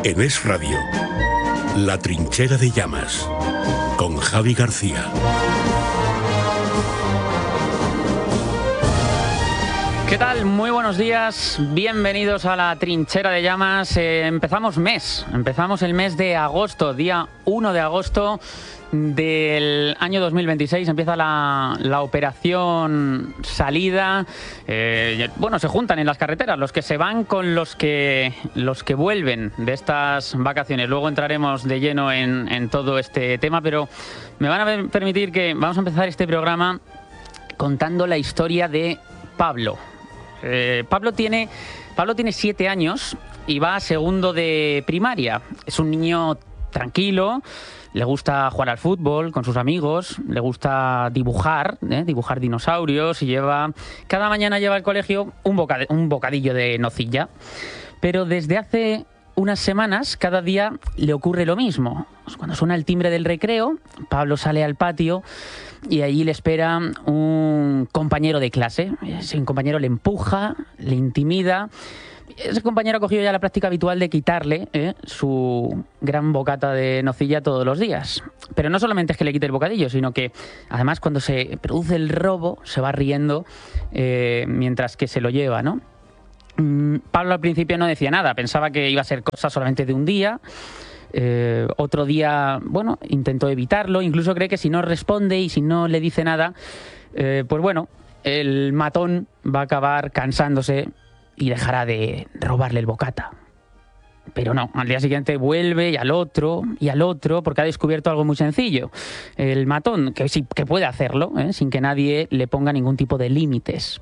En Es Radio, La Trinchera de Llamas, con Javi García. ¿Qué tal? Muy buenos días, bienvenidos a La Trinchera de Llamas. Empezamos el mes de agosto, día 1 de agosto del año 2026. Empieza la operación salida. Se juntan en las carreteras los que se van con los que vuelven de estas vacaciones. Luego entraremos de lleno en todo este tema, pero me van a permitir que vamos a empezar este programa contando la historia de Pablo. Pablo tiene 7 años y va a segundo de primaria. Es un niño tranquilo, le gusta jugar al fútbol con sus amigos, le gusta dibujar dinosaurios y cada mañana lleva al colegio un bocadillo de nocilla. Pero desde hace unas semanas, cada día le ocurre lo mismo. Cuando suena el timbre del recreo, Pablo sale al patio y allí le espera un compañero de clase. Ese compañero le empuja, le intimida. Ese compañero ha cogido ya la práctica habitual de quitarle su gran bocata de nocilla todos los días. Pero no solamente es que le quite el bocadillo, sino que además cuando se produce el robo se va riendo mientras que se lo lleva, ¿no? Pablo al principio no decía nada, pensaba que iba a ser cosa solamente de un día. Otro día, intentó evitarlo, incluso cree que si no responde y si no le dice nada, el matón va a acabar cansándose y dejará de robarle el bocata. Pero no, al día siguiente vuelve y al otro, porque ha descubierto algo muy sencillo. El matón, que sí que puede hacerlo, sin que nadie le ponga ningún tipo de límites.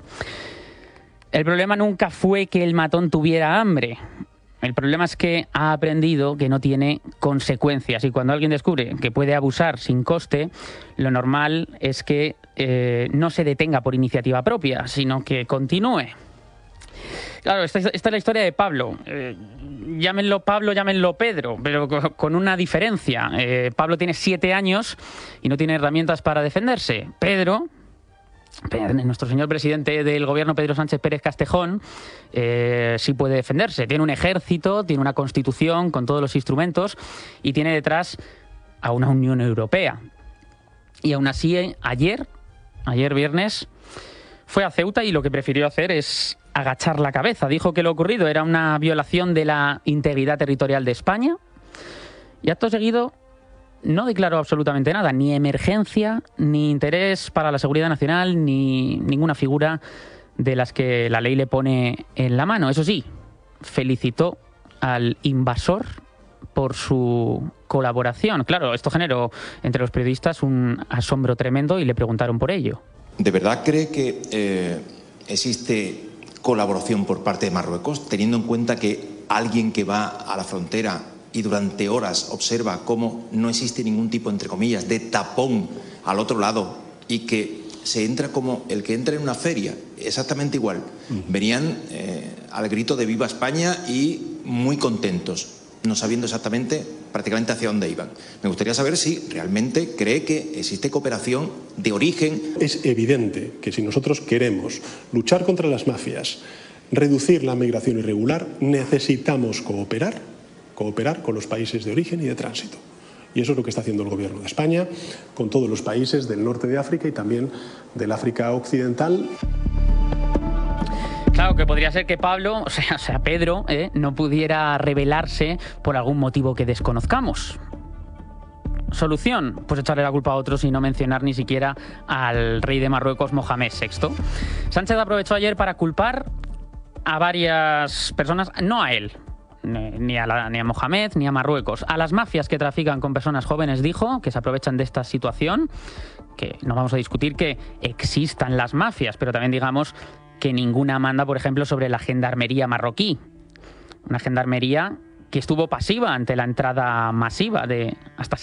El problema nunca fue que el matón tuviera hambre. El problema es que ha aprendido que no tiene consecuencias, y cuando alguien descubre que puede abusar sin coste, lo normal es que no se detenga por iniciativa propia, sino que continúe. Claro, esta es la historia de Pablo. Llámenlo Pablo, llámenlo Pedro, pero con una diferencia. Pablo tiene 7 años y no tiene herramientas para defenderse. Pedro, nuestro señor presidente del gobierno, Pedro Sánchez Pérez Castejón, sí puede defenderse. Tiene un ejército, tiene una constitución con todos los instrumentos y tiene detrás a una Unión Europea. Y aún así, ayer viernes, fue a Ceuta y lo que prefirió hacer es agachar la cabeza. Dijo que lo ocurrido era una violación de la integridad territorial de España y acto seguido no declaró absolutamente nada, ni emergencia, ni interés para la seguridad nacional, ni ninguna figura de las que la ley le pone en la mano. Eso sí, felicitó al invasor por su colaboración. Claro, esto generó entre los periodistas un asombro tremendo y le preguntaron por ello. ¿De verdad cree que existe colaboración por parte de Marruecos, teniendo en cuenta que alguien que va a la frontera y durante horas observa cómo no existe ningún tipo, entre comillas, de tapón al otro lado y que se entra como el que entra en una feria, exactamente igual? Venían al grito de ¡Viva España! Y muy contentos, no sabiendo exactamente prácticamente hacia dónde iban. Me gustaría saber si realmente cree que existe cooperación de origen. Es evidente que si nosotros queremos luchar contra las mafias, reducir la migración irregular, necesitamos cooperar con los países de origen y de tránsito. Y eso es lo que está haciendo el Gobierno de España con todos los países del norte de África y también del África occidental. Claro, que podría ser que Pablo, o sea Pedro, no pudiera rebelarse por algún motivo que desconozcamos. ¿Solución? Pues echarle la culpa a otros y no mencionar ni siquiera al rey de Marruecos, Mohamed VI. Sánchez aprovechó ayer para culpar a varias personas, no a él, ni a Mohamed, ni a Marruecos, a las mafias que trafican con personas jóvenes. Dijo que se aprovechan de esta situación, que no vamos a discutir que existan las mafias, pero también digamos que ninguna manda, por ejemplo, sobre la gendarmería marroquí. Una gendarmería que estuvo pasiva ante la entrada masiva de hasta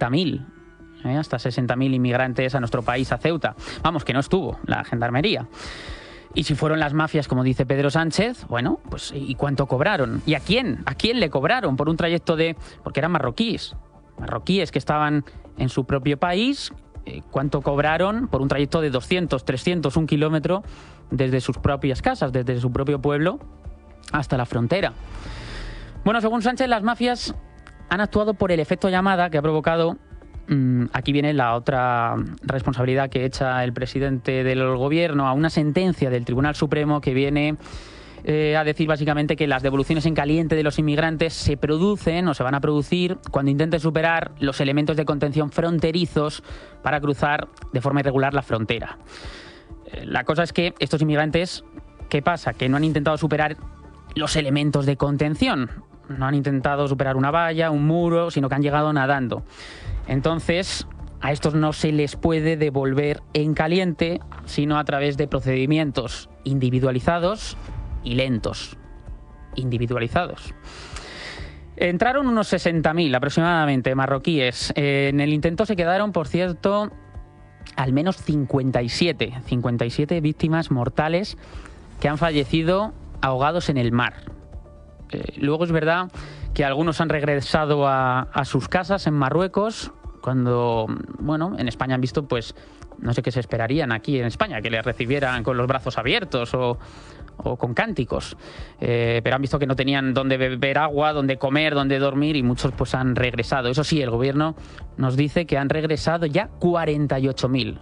60.000 inmigrantes a nuestro país, a Ceuta. Vamos, que no estuvo la gendarmería. Y si fueron las mafias, como dice Pedro Sánchez, bueno, pues ¿y cuánto cobraron? ¿Y a quién? ¿A quién le cobraron por un trayecto porque eran marroquíes que estaban en su propio país? ¿Cuánto cobraron por un trayecto de 200, 300, 1 kilómetro desde sus propias casas, desde su propio pueblo hasta la frontera? Bueno, según Sánchez, las mafias han actuado por el efecto llamada que ha provocado. Aquí viene la otra responsabilidad que echa el presidente del gobierno a una sentencia del Tribunal Supremo que viene a decir básicamente que las devoluciones en caliente de los inmigrantes se producen o se van a producir cuando intenten superar los elementos de contención fronterizos para cruzar de forma irregular la frontera. La cosa es que estos inmigrantes, ¿qué pasa? Que no han intentado superar los elementos de contención. No han intentado superar una valla, un muro, sino que han llegado nadando. Entonces, a estos no se les puede devolver en caliente, sino a través de procedimientos individualizados y lentos. Individualizados. Entraron unos 60.000 aproximadamente marroquíes. En el intento se quedaron, por cierto, al menos 57 víctimas mortales que han fallecido ahogados en el mar. Luego es verdad que algunos han regresado a sus casas en Marruecos cuando, bueno, en España han visto, pues, no sé qué se esperarían aquí en España, que les recibieran con los brazos abiertos o con cánticos. Pero han visto que no tenían dónde beber agua, dónde comer, dónde dormir y muchos pues han regresado. Eso sí, el gobierno nos dice que han regresado ya 48.000.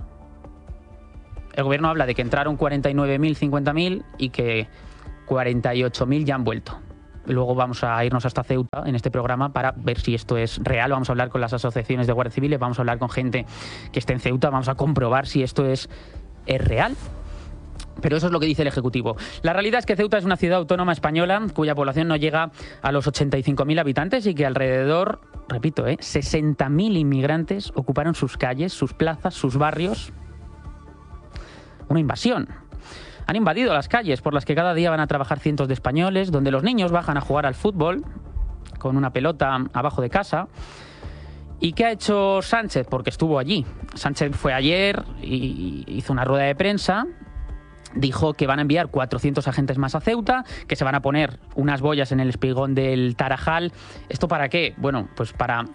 El gobierno habla de que entraron 49.000, 50.000 y que 48.000 ya han vuelto. Luego vamos a irnos hasta Ceuta en este programa para ver si esto es real. Vamos a hablar con las asociaciones de guardias civiles, vamos a hablar con gente que esté en Ceuta, vamos a comprobar si esto es real. Pero eso es lo que dice el Ejecutivo. La realidad es que Ceuta es una ciudad autónoma española cuya población no llega a los 85.000 habitantes y que alrededor, repito, 60.000 inmigrantes ocuparon sus calles, sus plazas, sus barrios. Una invasión. Han invadido las calles por las que cada día van a trabajar cientos de españoles, donde los niños bajan a jugar al fútbol con una pelota abajo de casa. ¿Y qué ha hecho Sánchez? Porque estuvo allí. Sánchez fue ayer y hizo una rueda de prensa. Dijo que van a enviar 400 agentes más a Ceuta, que se van a poner unas boyas en el espigón del Tarajal. ¿Esto para qué? Bueno, pues para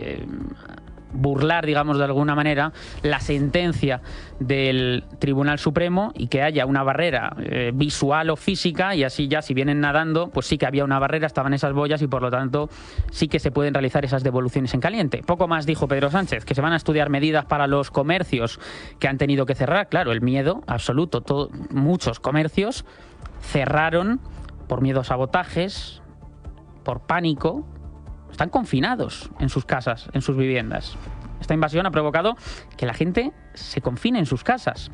burlar, digamos, de alguna manera, la sentencia del Tribunal Supremo y que haya una barrera visual o física, y así ya si vienen nadando, pues sí que había una barrera, estaban esas boyas y por lo tanto sí que se pueden realizar esas devoluciones en caliente. Poco más dijo Pedro Sánchez, que se van a estudiar medidas para los comercios que han tenido que cerrar. Claro, el miedo absoluto. Muchos comercios cerraron por miedo a sabotajes, por pánico. Están confinados en sus casas, en sus viviendas. Esta invasión ha provocado que la gente se confine en sus casas.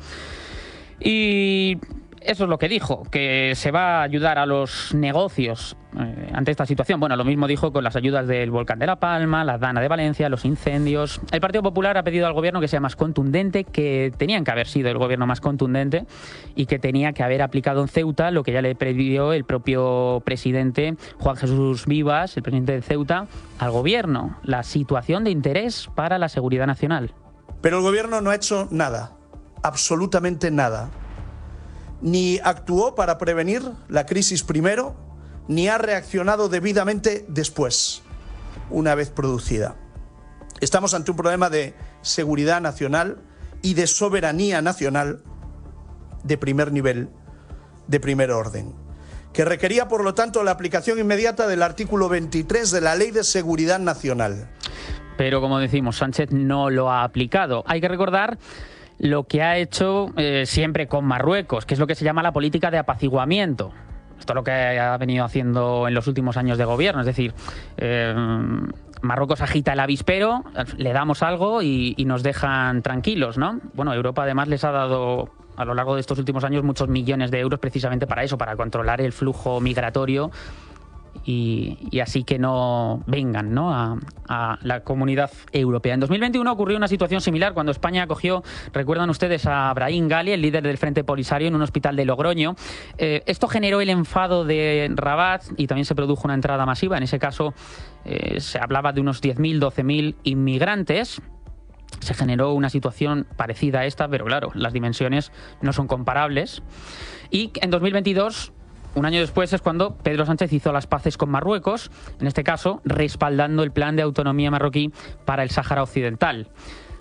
Y eso es lo que dijo, que se va a ayudar a los negocios ante esta situación. Bueno, lo mismo dijo con las ayudas del volcán de La Palma, la Dana de Valencia, los incendios. El Partido Popular ha pedido al gobierno que sea más contundente, que tenían que haber sido el gobierno más contundente y que tenía que haber aplicado en Ceuta lo que ya le pidió el propio presidente Juan Jesús Vivas, el presidente de Ceuta, al gobierno. La situación de interés para la seguridad nacional. Pero el gobierno no ha hecho nada, absolutamente nada. Ni actuó para prevenir la crisis primero, ni ha reaccionado debidamente después, una vez producida. Estamos ante un problema de seguridad nacional y de soberanía nacional de primer nivel, de primer orden, que requería, por lo tanto, la aplicación inmediata del artículo 23 de la Ley de Seguridad Nacional. Pero, como decimos, Sánchez no lo ha aplicado. Hay que recordar lo que ha hecho siempre con Marruecos, que es lo que se llama la política de apaciguamiento. Esto es lo que ha venido haciendo en los últimos años de gobierno. Es decir, Marruecos agita el avispero, le damos algo y nos dejan tranquilos, ¿no? Bueno, Europa además les ha dado a lo largo de estos últimos años muchos millones de euros precisamente para eso, para controlar el flujo migratorio y así que no vengan, ¿no?, a la Comunidad Europea. En 2021 ocurrió una situación similar cuando España acogió, recuerdan ustedes, a Brahim Ghali, el líder del Frente Polisario, en un hospital de Logroño. Esto generó el enfado de Rabat y también se produjo una entrada masiva. En ese caso se hablaba de unos 10.000, 12.000 inmigrantes. Se generó una situación parecida a esta, pero claro, las dimensiones no son comparables. Y en 2022... un año después es cuando Pedro Sánchez hizo las paces con Marruecos, en este caso respaldando el plan de autonomía marroquí para el Sáhara Occidental.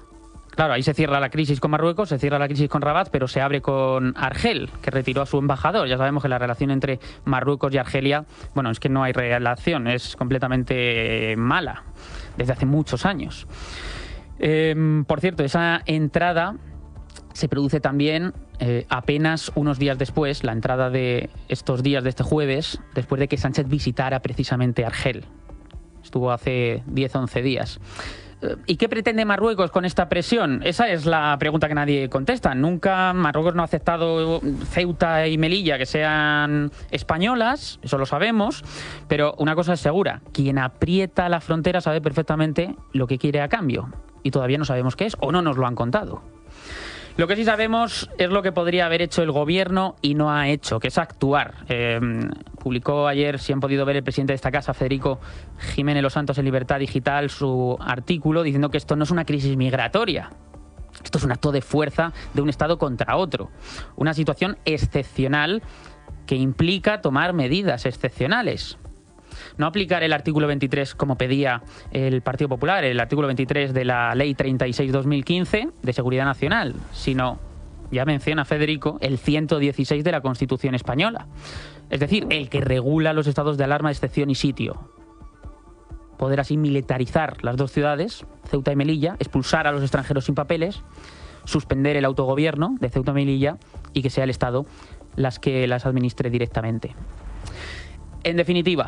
Claro, ahí se cierra la crisis con Marruecos, se cierra la crisis con Rabat, pero se abre con Argel, que retiró a su embajador. Ya sabemos que la relación entre Marruecos y Argelia, bueno, es que no hay relación, es completamente mala desde hace muchos años. Por cierto, esa entrada se produce también apenas unos días después, la entrada de estos días de este jueves, después de que Sánchez visitara precisamente Argel. Estuvo hace 10-11 días. ¿Y qué pretende Marruecos con esta presión? Esa es la pregunta que nadie contesta. Nunca Marruecos no ha aceptado Ceuta y Melilla que sean españolas, eso lo sabemos, pero una cosa es segura, quien aprieta la frontera sabe perfectamente lo que quiere a cambio y todavía no sabemos qué es o no nos lo han contado. Lo que sí sabemos es lo que podría haber hecho el gobierno y no ha hecho, que es actuar. Publicó ayer, si han podido ver, el presidente de esta casa, Federico Jiménez Los Santos, en Libertad Digital, su artículo diciendo que esto no es una crisis migratoria. Esto es un acto de fuerza de un Estado contra otro. Una situación excepcional que implica tomar medidas excepcionales. No aplicar el artículo 23 como pedía el Partido Popular, el artículo 23 de la Ley 36/2015 de Seguridad Nacional, sino, ya menciona Federico, el 116 de la Constitución Española. Es decir, el que regula los estados de alarma, excepción y sitio. Poder así militarizar las dos ciudades, Ceuta y Melilla, expulsar a los extranjeros sin papeles, suspender el autogobierno de Ceuta y Melilla y que sea el Estado las que las administre directamente. En definitiva,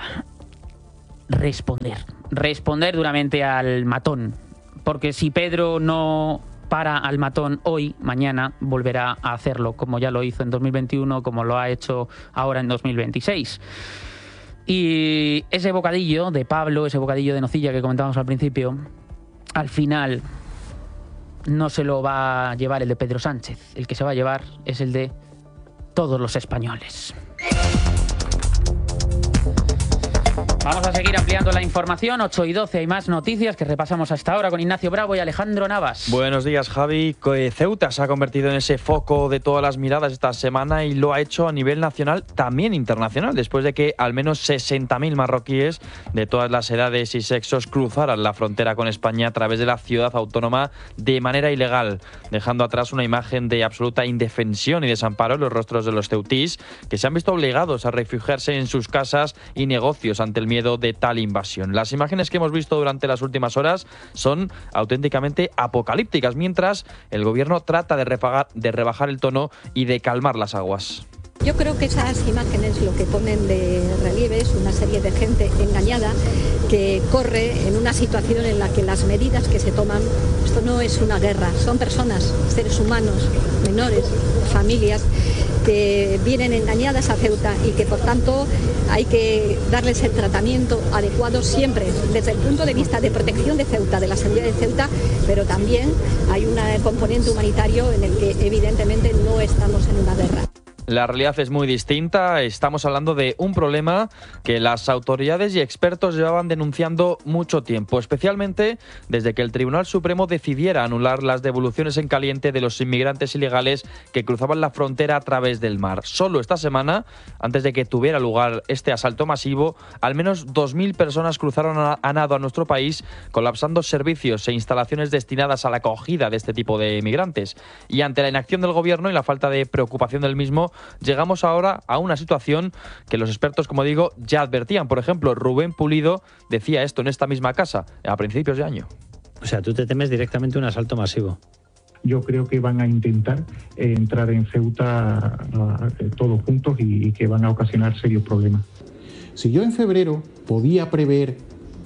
responder duramente al matón, porque si Pedro no para al matón hoy, mañana volverá a hacerlo, como ya lo hizo en 2021, como lo ha hecho ahora en 2026. Y ese bocadillo de Pablo, ese bocadillo de nocilla que comentábamos al principio, al final no se lo va a llevar el de Pedro Sánchez, el que se va a llevar es el de todos los españoles. Vamos a seguir ampliando la información. 8:12 hay más noticias que repasamos hasta ahora con Ignacio Bravo y Alejandro Navas. Buenos días, Javi. Ceuta se ha convertido en ese foco de todas las miradas esta semana y lo ha hecho a nivel nacional, también internacional, después de que al menos 60.000 marroquíes de todas las edades y sexos cruzaran la frontera con España a través de la ciudad autónoma de manera ilegal, dejando atrás una imagen de absoluta indefensión y desamparo en los rostros de los ceutís, que se han visto obligados a refugiarse en sus casas y negocios ante el miedo de tal invasión. Las imágenes que hemos visto durante las últimas horas son auténticamente apocalípticas, mientras el gobierno trata de rebajar el tono y de calmar las aguas. Yo creo que esas imágenes lo que ponen de relieve es una serie de gente engañada que corre en una situación en la que las medidas que se toman, esto no es una guerra, son personas, seres humanos, menores, familias, que vienen engañadas a Ceuta y que por tanto hay que darles el tratamiento adecuado siempre desde el punto de vista de protección de Ceuta, de la seguridad de Ceuta, pero también hay un componente humanitario en el que evidentemente no estamos en una guerra. La realidad es muy distinta. Estamos hablando de un problema que las autoridades y expertos llevaban denunciando mucho tiempo, especialmente desde que el Tribunal Supremo decidiera anular las devoluciones en caliente de los inmigrantes ilegales que cruzaban la frontera a través del mar. Solo esta semana, antes de que tuviera lugar este asalto masivo, al menos 2.000 personas cruzaron a nado a nuestro país, colapsando servicios e instalaciones destinadas a la acogida de este tipo de inmigrantes. Y ante la inacción del gobierno y la falta de preocupación del mismo, llegamos ahora a una situación que los expertos, como digo, ya advertían. Por ejemplo, Rubén Pulido decía esto en esta misma casa a principios de año. O sea, tú te temes directamente un asalto masivo. Yo creo que van a intentar entrar en Ceuta todos juntos y que van a ocasionar serios problemas. Si yo en febrero podía prever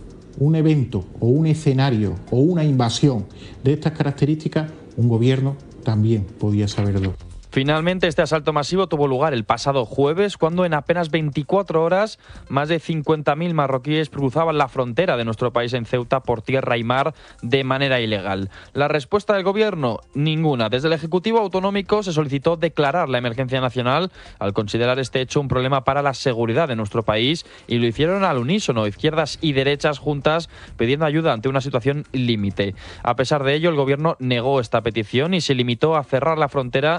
un evento o un escenario o una invasión de estas características, un gobierno también podía saberlo. Finalmente, este asalto masivo tuvo lugar el pasado jueves, cuando en apenas 24 horas más de 50.000 marroquíes cruzaban la frontera de nuestro país en Ceuta por tierra y mar de manera ilegal. La respuesta del gobierno, ninguna. Desde el Ejecutivo Autonómico se solicitó declarar la emergencia nacional al considerar este hecho un problema para la seguridad de nuestro país, y lo hicieron al unísono, izquierdas y derechas juntas, pidiendo ayuda ante una situación límite. A pesar de ello, el gobierno negó esta petición y se limitó a cerrar la frontera y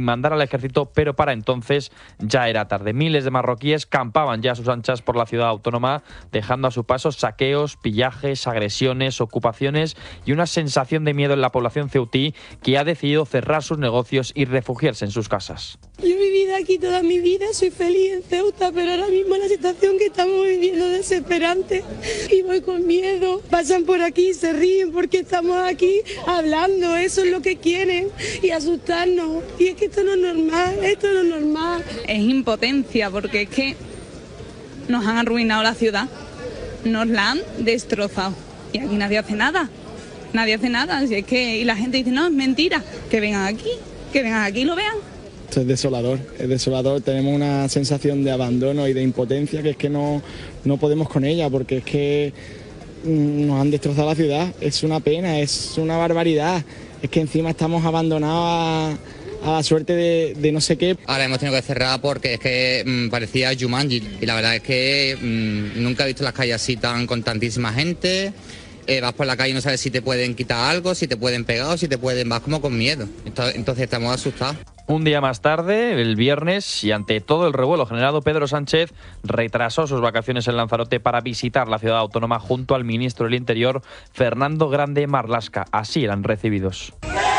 mandar al ejército, pero para entonces ya era tarde. Miles de marroquíes campaban ya a sus anchas por la ciudad autónoma, dejando a su paso saqueos, pillajes, agresiones, ocupaciones y una sensación de miedo en la población ceutí, que ha decidido cerrar sus negocios y refugiarse en sus casas. Yo he vivido aquí toda mi vida, soy feliz en Ceuta, pero ahora mismo la situación que estamos viviendo es desesperante y voy con miedo. Pasan por aquí y se ríen porque estamos aquí hablando, eso es lo que quieren, y asustarnos. Y es que esto no es normal, esto no es normal. Es impotencia, porque es que nos han arruinado la ciudad, nos la han destrozado y aquí nadie hace nada. Nadie hace nada, así es que, y la gente dice, no, es mentira, que vengan aquí y lo vean. Esto es desolador, tenemos una sensación de abandono y de impotencia que es que no podemos con ella, porque es que nos han destrozado la ciudad, es una pena, es una barbaridad, es que encima estamos abandonados a la suerte de no sé qué. Ahora hemos tenido que cerrar porque es que parecía Jumanji, y la verdad es que nunca he visto las calles así con tantísima gente. Vas por la calle y no sabes si te pueden quitar algo, si te pueden pegar o si te pueden... Vas como con miedo. Entonces estamos asustados. Un día más tarde, el viernes, y ante todo el revuelo generado, Pedro Sánchez retrasó sus vacaciones en Lanzarote para visitar la ciudad autónoma junto al ministro del Interior, Fernando Grande Marlaska. Así eran recibidos.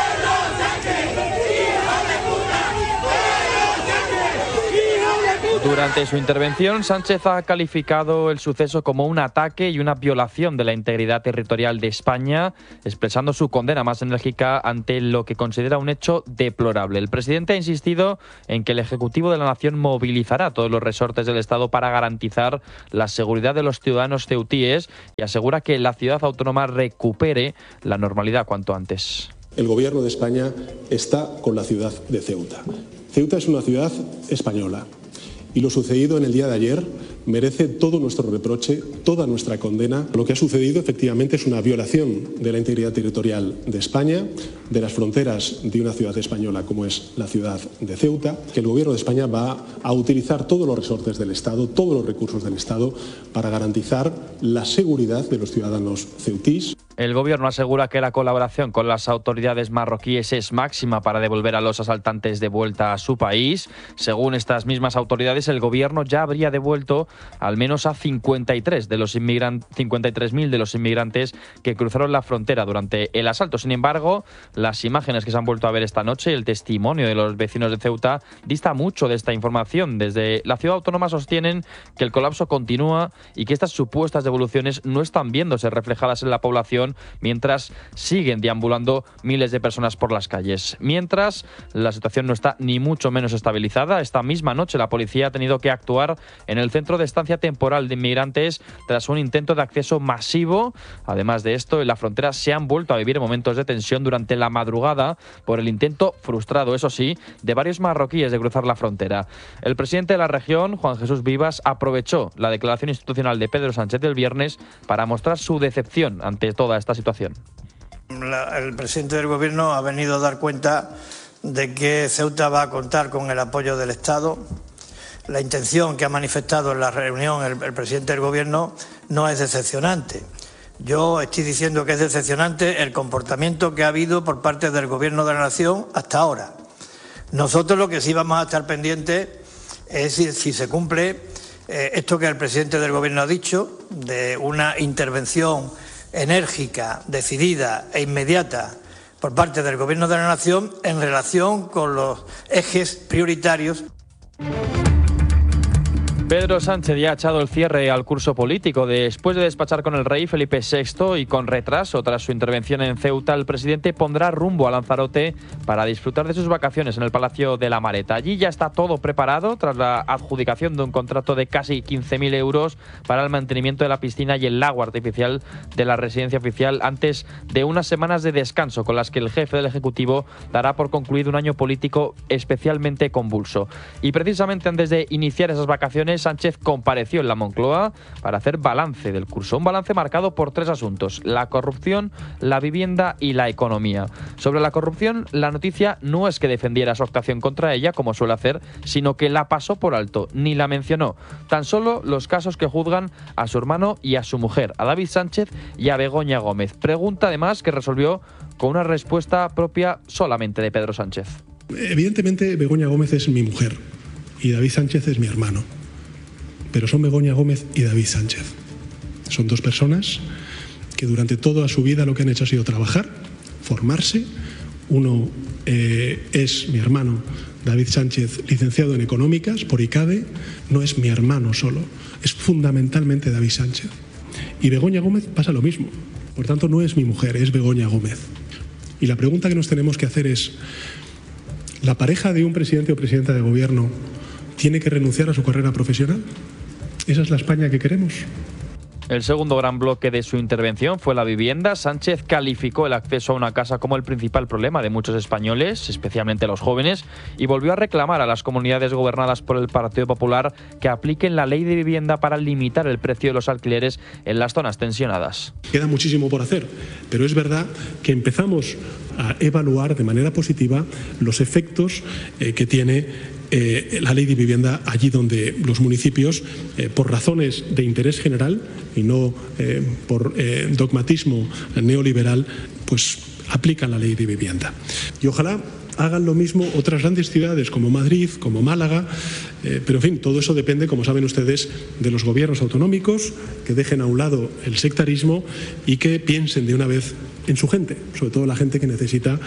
Durante su intervención, Sánchez ha calificado el suceso como un ataque y una violación de la integridad territorial de España, expresando su condena más enérgica ante lo que considera un hecho deplorable. El presidente ha insistido en que el Ejecutivo de la Nación movilizará todos los resortes del Estado para garantizar la seguridad de los ciudadanos ceutíes y asegura que la ciudad autónoma recupere la normalidad cuanto antes. El Gobierno de España está con la ciudad de Ceuta. Ceuta es una ciudad española. Y lo sucedido en el día de ayer merece todo nuestro reproche, toda nuestra condena. Lo que ha sucedido efectivamente es una violación de la integridad territorial de España, de las fronteras de una ciudad española como es la ciudad de Ceuta, que el Gobierno de España va a utilizar todos los resortes del Estado, todos los recursos del Estado para garantizar la seguridad de los ciudadanos ceutís. El Gobierno asegura que la colaboración con las autoridades marroquíes es máxima para devolver a los asaltantes de vuelta a su país. Según estas mismas autoridades, el Gobierno ya habría devuelto al menos a 53.000 de los inmigrantes que cruzaron la frontera durante el asalto. Sin embargo, las imágenes que se han vuelto a ver esta noche y el testimonio de los vecinos de Ceuta dista mucho de esta información. Desde la ciudad autónoma sostienen que el colapso continúa y que estas supuestas devoluciones no están viéndose reflejadas en la población, mientras siguen deambulando miles de personas por las calles. Mientras, la situación no está ni mucho menos estabilizada. Esta misma noche la policía ha tenido que actuar en el centro de estancia temporal de inmigrantes tras un intento de acceso masivo. Además de esto, en la frontera se han vuelto a vivir momentos de tensión durante la madrugada por el intento frustrado, eso sí, de varios marroquíes de cruzar la frontera. El presidente de la región, Juan Jesús Vivas, aprovechó la declaración institucional de Pedro Sánchez del viernes para mostrar su decepción ante toda esta situación. El presidente del Gobierno ha venido a dar cuenta de que Ceuta va a contar con el apoyo del Estado. La intención que ha manifestado en la reunión el presidente del Gobierno no es decepcionante. Yo estoy diciendo que es decepcionante el comportamiento que ha habido por parte del Gobierno de la Nación hasta ahora. Nosotros lo que sí vamos a estar pendientes es si se cumple esto que el presidente del Gobierno ha dicho, de una intervención enérgica, decidida e inmediata por parte del Gobierno de la Nación en relación con los ejes prioritarios. Pedro Sánchez ya ha echado el cierre al curso político. Después de despachar con el rey Felipe VI y con retraso tras su intervención en Ceuta, el presidente pondrá rumbo a Lanzarote para disfrutar de sus vacaciones en el Palacio de la Mareta. Allí ya está todo preparado tras la adjudicación de un contrato de casi 15.000 euros para el mantenimiento de la piscina y el lago artificial de la residencia oficial, antes de unas semanas de descanso con las que el jefe del Ejecutivo dará por concluido un año político especialmente convulso. Y precisamente antes de iniciar esas vacaciones, Sánchez compareció en la Moncloa para hacer balance del curso. Un balance marcado por 3 asuntos: la corrupción, la vivienda y la economía. Sobre la corrupción, la noticia no es que defendiera su actuación contra ella, como suele hacer, sino que la pasó por alto, ni la mencionó. Tan solo los casos que juzgan a su hermano y a su mujer, a David Sánchez y a Begoña Gómez. Pregunta además que resolvió con una respuesta propia solamente de Pedro Sánchez. Evidentemente, Begoña Gómez es mi mujer y David Sánchez es mi hermano. Pero son Begoña Gómez y David Sánchez. Son dos personas que durante toda su vida lo que han hecho ha sido trabajar, formarse. Uno es mi hermano David Sánchez, licenciado en Económicas por ICADE. No es mi hermano solo, es fundamentalmente David Sánchez. Y Begoña Gómez pasa lo mismo. Por tanto, no es mi mujer, es Begoña Gómez. Y la pregunta que nos tenemos que hacer es, ¿la pareja de un presidente o presidenta de gobierno tiene que renunciar a su carrera profesional? ¿Esa es la España que queremos? El segundo gran bloque de su intervención fue la vivienda. Sánchez calificó el acceso a una casa como el principal problema de muchos españoles, especialmente los jóvenes, y volvió a reclamar a las comunidades gobernadas por el Partido Popular que apliquen la ley de vivienda para limitar el precio de los alquileres en las zonas tensionadas. Queda muchísimo por hacer, pero es verdad que empezamos a evaluar de manera positiva los efectos que tiene la ley de vivienda allí donde los municipios, por razones de interés general y no por dogmatismo neoliberal, pues aplican la ley de vivienda. Y ojalá hagan lo mismo otras grandes ciudades como Madrid, como Málaga, pero en fin, todo eso depende, como saben ustedes, de los gobiernos autonómicos, que dejen a un lado el sectarismo y que piensen de una vez en su gente, sobre todo la gente que necesita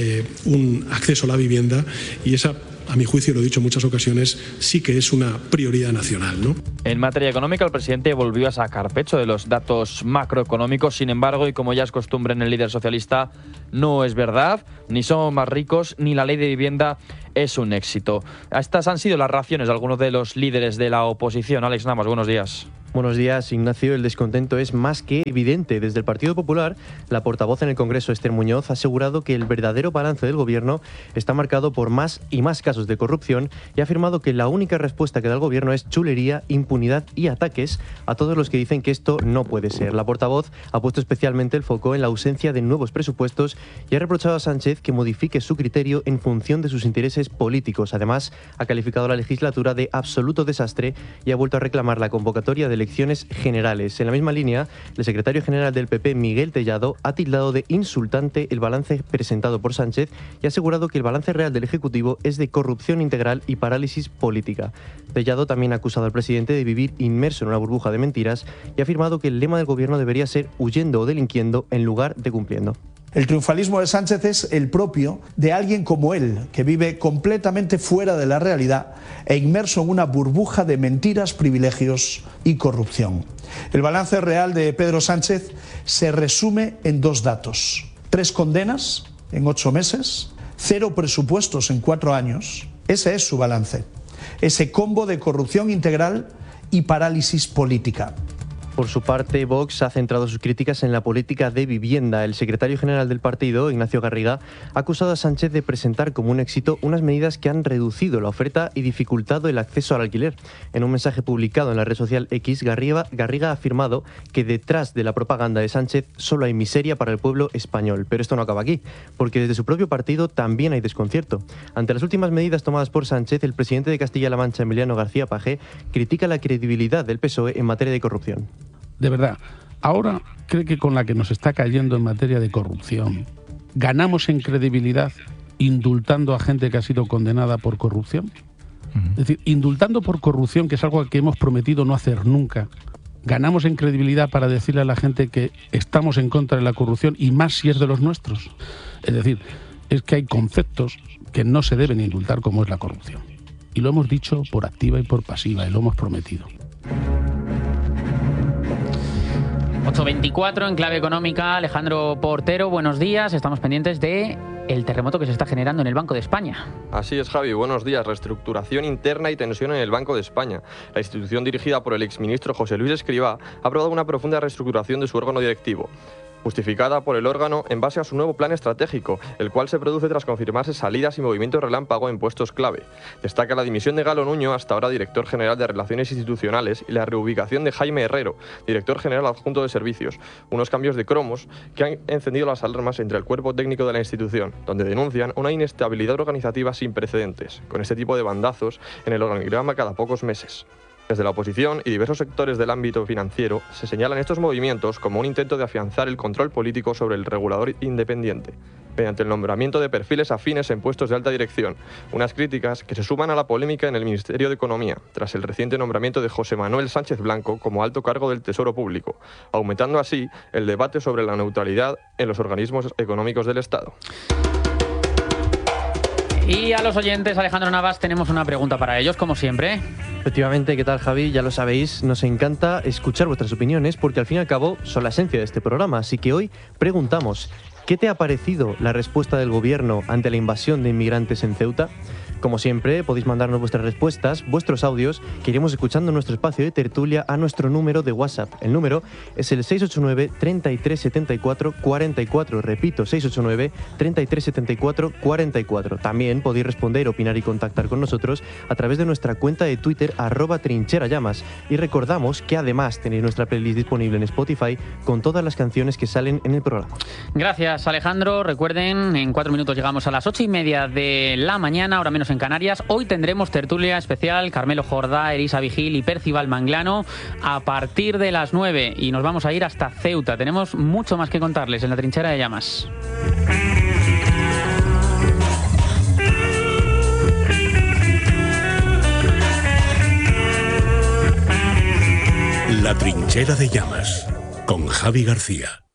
un acceso a la vivienda, y esa, a mi juicio, lo he dicho en muchas ocasiones, sí que es una prioridad nacional, ¿no? En materia económica, el presidente volvió a sacar pecho de los datos macroeconómicos. Sin embargo, y como ya es costumbre en el líder socialista, no es verdad, ni somos más ricos, ni la ley de vivienda es un éxito. Estas han sido las reacciones de algunos de los líderes de la oposición. Alex Namas, buenos días. Buenos días, Ignacio. El descontento es más que evidente. Desde el Partido Popular, la portavoz en el Congreso, Esther Muñoz, ha asegurado que el verdadero balance del Gobierno está marcado por más y más casos de corrupción y ha afirmado que la única respuesta que da el Gobierno es chulería, impunidad y ataques a todos los que dicen que esto no puede ser. La portavoz ha puesto especialmente el foco en la ausencia de nuevos presupuestos y ha reprochado a Sánchez que modifique su criterio en función de sus intereses políticos. Además, ha calificado la legislatura de absoluto desastre y ha vuelto a reclamar la convocatoria de elecciones generales. En la misma línea, el secretario general del PP, Miguel Tellado, ha tildado de insultante el balance presentado por Sánchez y ha asegurado que el balance real del Ejecutivo es de corrupción integral y parálisis política. Tellado también ha acusado al presidente de vivir inmerso en una burbuja de mentiras y ha afirmado que el lema del Gobierno debería ser huyendo o delinquiendo en lugar de cumpliendo. El triunfalismo de Sánchez es el propio de alguien como él, que vive completamente fuera de la realidad e inmerso en una burbuja de mentiras, privilegios y corrupción. El balance real de Pedro Sánchez se resume en dos datos: 3 condenas en 8 meses, 0 presupuestos en 4 años. Ese es su balance. Ese combo de corrupción integral y parálisis política. Por su parte, Vox ha centrado sus críticas en la política de vivienda. El secretario general del partido, Ignacio Garriga, ha acusado a Sánchez de presentar como un éxito unas medidas que han reducido la oferta y dificultado el acceso al alquiler. En un mensaje publicado en la red social X, Garriga ha afirmado que detrás de la propaganda de Sánchez solo hay miseria para el pueblo español. Pero esto no acaba aquí, porque desde su propio partido también hay desconcierto. Ante las últimas medidas tomadas por Sánchez, el presidente de Castilla-La Mancha, Emiliano García Paje, critica la credibilidad del PSOE en materia de corrupción. De verdad, ahora cree que con la que nos está cayendo en materia de corrupción, ¿ganamos en credibilidad indultando a gente que ha sido condenada por corrupción? Es decir, indultando por corrupción, que es algo que hemos prometido no hacer nunca, ¿ganamos en credibilidad para decirle a la gente que estamos en contra de la corrupción y más si es de los nuestros? Es decir, es que hay conceptos que no se deben indultar, como es la corrupción. Y lo hemos dicho por activa y por pasiva, y lo hemos prometido. 8:24 en clave económica. Alejandro Portero, buenos días. Estamos pendientes de el terremoto que se está generando en el Banco de España. Así es, Javi. Buenos días. Reestructuración interna y tensión en el Banco de España. La institución dirigida por el exministro José Luis Escrivá ha aprobado una profunda reestructuración de su órgano directivo, justificada por el órgano en base a su nuevo plan estratégico, el cual se produce tras confirmarse salidas y movimientos relámpago en puestos clave. Destaca la dimisión de Galo Nuño, hasta ahora director general de Relaciones Institucionales, y la reubicación de Jaime Herrero, director general adjunto de Servicios, unos cambios de cromos que han encendido las alarmas entre el cuerpo técnico de la institución, donde denuncian una inestabilidad organizativa sin precedentes, con este tipo de bandazos en el organigrama cada pocos meses. Desde la oposición y diversos sectores del ámbito financiero se señalan estos movimientos como un intento de afianzar el control político sobre el regulador independiente, mediante el nombramiento de perfiles afines en puestos de alta dirección, unas críticas que se suman a la polémica en el Ministerio de Economía, tras el reciente nombramiento de José Manuel Sánchez Blanco como alto cargo del Tesoro Público, aumentando así el debate sobre la neutralidad en los organismos económicos del Estado. Y a los oyentes, Alejandro Navas, tenemos una pregunta para ellos, como siempre. Efectivamente, ¿qué tal, Javi? Ya lo sabéis, nos encanta escuchar vuestras opiniones porque al fin y al cabo son la esencia de este programa. Así que hoy preguntamos, ¿qué te ha parecido la respuesta del gobierno ante la invasión de inmigrantes en Ceuta? Como siempre, podéis mandarnos vuestras respuestas, vuestros audios, que iremos escuchando en nuestro espacio de tertulia a nuestro número de WhatsApp. El número es el 689 33 74 44. Repito, 689 33 74 44. También podéis responder, opinar y contactar con nosotros a través de nuestra cuenta de Twitter, @trincherallamas. Y recordamos que además tenéis nuestra playlist disponible en Spotify con todas las canciones que salen en el programa. Gracias, Alejandro. Recuerden, en 4 minutos llegamos a las 8:30 de la mañana, ahora menos en Canarias. Hoy tendremos tertulia especial, Carmelo Jordá, Elisa Vigil y Percival Manglano a partir de las 9 y nos vamos a ir hasta Ceuta. Tenemos mucho más que contarles en la Trinchera de Llamas. La Trinchera de Llamas con Javi García.